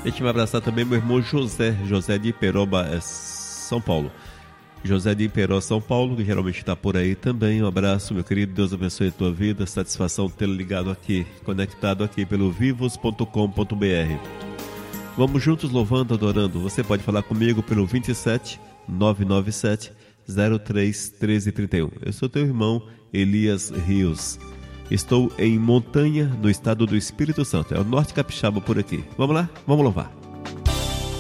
Deixa eu abraçar também meu irmão José de Iperoba, São Paulo. José de Iperó, São Paulo, que geralmente está por aí também. Um abraço, meu querido. Deus abençoe a tua vida. Satisfação tê-lo ligado aqui, conectado aqui pelo vivos.com.br. Vamos juntos louvando, adorando. Você pode falar comigo pelo 27 997 03 1331. Eu sou teu irmão Elias Rios. Estou em Montanha, no estado do Espírito Santo. É o norte capixaba por aqui. Vamos lá? Vamos louvar.